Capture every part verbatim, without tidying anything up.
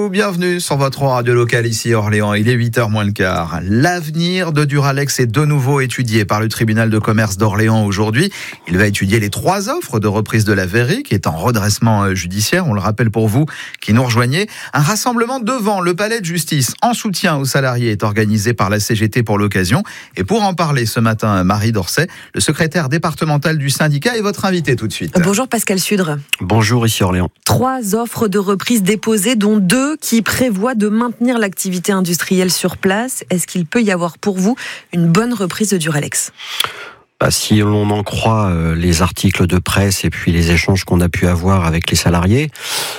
vous, bienvenue sur votre radio locale ici à Orléans. Il est huit heures moins le quart. L'avenir de Duralex est de nouveau étudié par le tribunal de commerce d'Orléans aujourd'hui. Il va étudier les trois offres de reprise de la verrerie qui est en redressement judiciaire. On le rappelle pour vous qui nous rejoignez. Un rassemblement devant le palais de justice en soutien aux salariés est organisé par la C G T pour l'occasion. Et pour en parler ce matin, Marie Dorset, le secrétaire départemental du syndicat, est votre invité tout de suite. Bonjour Pascal Sudre. Bonjour, ici Orléans. Trois offres de reprise déposées, dont deux qui prévoient de maintenir l'activité industrielle sur place. Est-ce qu'il peut y avoir pour vous une bonne reprise de Duralex ? Bah, si l'on en croit euh, les articles de presse et puis les échanges qu'on a pu avoir avec les salariés,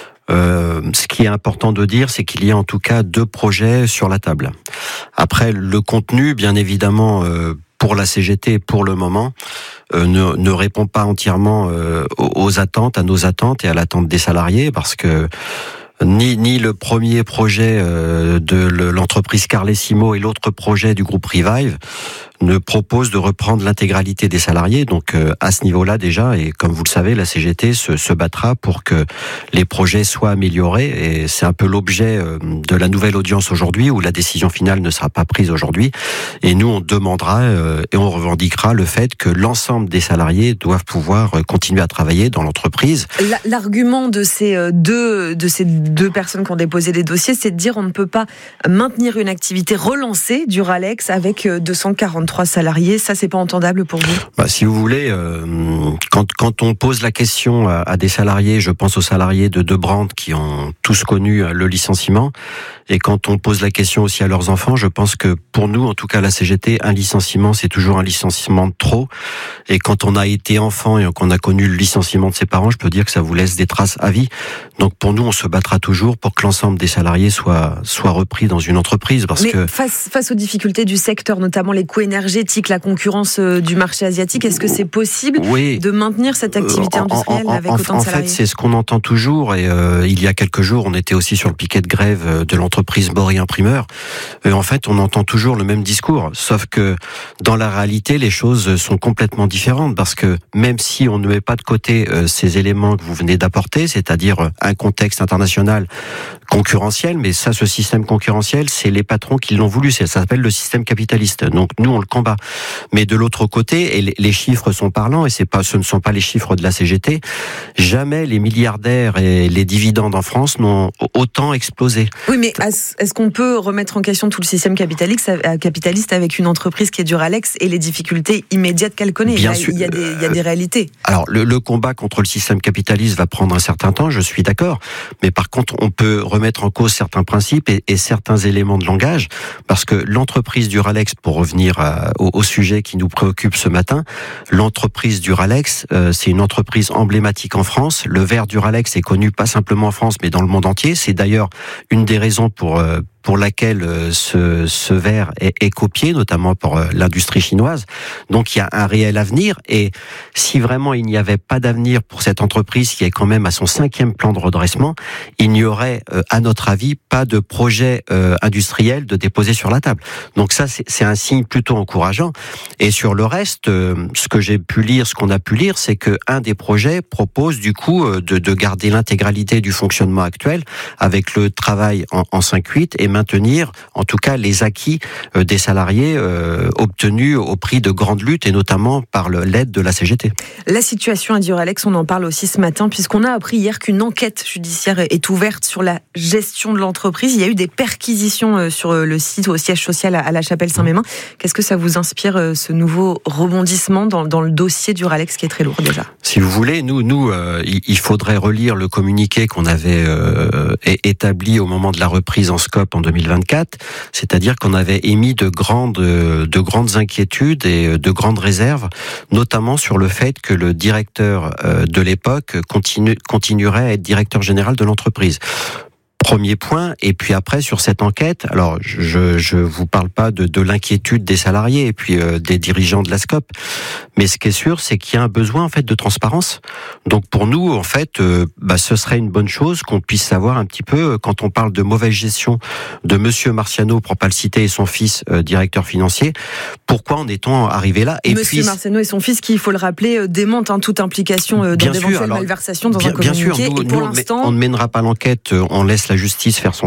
euh, ce qui est important de dire, c'est qu'il y a en tout cas deux projets sur la table. Après, le contenu, bien évidemment, euh, pour la C G T, pour le moment, euh, ne, ne répond pas entièrement euh, aux attentes, à nos attentes et à l'attente des salariés, parce que Ni, ni le premier projet euh, de l'entreprise Carlesimo et l'autre projet du groupe Revive ne propose de reprendre l'intégralité des salariés. Donc euh, à ce niveau-là déjà, et comme vous le savez, la C G T se, se battra pour que les projets soient améliorés. Et c'est un peu l'objet euh, de la nouvelle audience aujourd'hui, où la décision finale ne sera pas prise aujourd'hui. Et nous, on demandera euh, et on revendiquera le fait que l'ensemble des salariés doivent pouvoir continuer à travailler dans l'entreprise. L'argument de ces deux, de ces deux personnes qui ont déposé des dossiers, c'est de dire on ne peut pas maintenir une activité relancée Duralex avec deux cent quarante-trois salariés. Ça, c'est pas entendable pour vous ? Bah, si vous voulez, euh, quand, quand on pose la question à, à des salariés, je pense aux salariés de Debrand qui ont tous connu le licenciement, et quand on pose la question aussi à leurs enfants, je pense que pour nous, en tout cas la C G T, un licenciement, c'est toujours un licenciement de trop. Et quand on a été enfant et qu'on a connu le licenciement de ses parents, je peux dire que ça vous laisse des traces à vie. Donc pour nous, on se battra toujours pour que l'ensemble des salariés soient, soient repris dans une entreprise. Parce Mais que face, face aux difficultés du secteur, notamment les coûts énergétiques, la concurrence du marché asiatique, est-ce que c'est possible oui. de maintenir cette activité industrielle en, en, avec en, autant de en salariés ? En fait, c'est ce qu'on entend toujours. Et euh, il y a quelques jours, on était aussi sur le piquet de grève de l'entreprise Bory Imprimeur. Et en fait, on entend toujours le même discours. Sauf que dans la réalité, les choses sont complètement différentes. Parce que même si on ne met pas de côté euh, ces éléments que vous venez d'apporter, c'est-à-dire un contexte international concurrentiel, mais ça, ce système concurrentiel, c'est les patrons qui l'ont voulu. Ça s'appelle le système capitaliste. Donc nous, on le combat. Mais de l'autre côté, et les chiffres sont parlants, et c'est pas, ce ne sont pas les chiffres de la C G T, jamais les milliardaires et les dividendes en France n'ont autant explosé. Oui, mais est-ce qu'on peut remettre en question tout le système capitaliste, capitaliste avec une entreprise qui est Duralex et les difficultés immédiates qu'elle connaît ? Bien il, y a, sûr. il, y a des, il y a des réalités. Alors, le, le combat contre le système capitaliste va prendre un certain temps, je suis d'accord. Mais par contre, on peut remettre en cause certains principes et, et certains éléments de langage, parce que l'entreprise Duralex, pour revenir à, au, au sujet qui nous préoccupe ce matin, l'entreprise Duralex, euh, c'est une entreprise emblématique en France. Le verre Duralex est connu pas simplement en France, mais dans le monde entier. C'est d'ailleurs une des raisons pour euh, pour laquelle ce, ce verre est, est copié, notamment pour l'industrie chinoise. Donc il y a un réel avenir, et si vraiment il n'y avait pas d'avenir pour cette entreprise qui est quand même à son cinquième plan de redressement, il n'y aurait, à notre avis, pas de projet euh, industriel de déposer sur la table. Donc ça, c'est, c'est un signe plutôt encourageant. Et sur le reste, euh, ce que j'ai pu lire, ce qu'on a pu lire, c'est que un des projets propose du coup euh, de, de garder l'intégralité du fonctionnement actuel avec le travail en, en cinq huit et maintenir en tout cas les acquis euh, des salariés euh, obtenus au prix de grandes luttes, et notamment par le, l'aide de la C G T. La situation à Duralex, on en parle aussi ce matin, puisqu'on a appris hier qu'une enquête judiciaire est ouverte sur la gestion de l'entreprise. Il y a eu des perquisitions sur le site, au siège social à la Chapelle-Saint-Mémin. Qu'est-ce que ça vous inspire, ce nouveau rebondissement dans, dans le dossier Duralex, qui est très lourd déjà ? Si vous voulez, nous, nous, euh, il faudrait relire le communiqué qu'on avait euh, établi au moment de la reprise en scope en deux mille vingt-quatre, c'est-à-dire qu'on avait émis de grandes, de grandes inquiétudes et de grandes réserves, notamment sur le fait que le directeur de l'époque continue, continuerait à être directeur général de l'entreprise. Premier point. Et puis après, sur cette enquête, alors je je vous parle pas de, de l'inquiétude des salariés et puis euh, des dirigeants de la SCOP, mais ce qui est sûr, c'est qu'il y a un besoin en fait de transparence. Donc pour nous, en fait, euh, bah, ce serait une bonne chose qu'on puisse savoir un petit peu, quand on parle de mauvaise gestion de Monsieur Marciano, pour pas le citer, et son fils, euh, directeur financier, pourquoi en est-on arrivé là ? Et Monsieur puis, Marciano et son fils, qui, il faut le rappeler, démentent hein, toute implication euh, dans d'éventuelles malversations dans bien, un communiqué. Bien sûr, nous, et pour nous l'instant, on ne mènera pas l'enquête, on laisse la justice faire son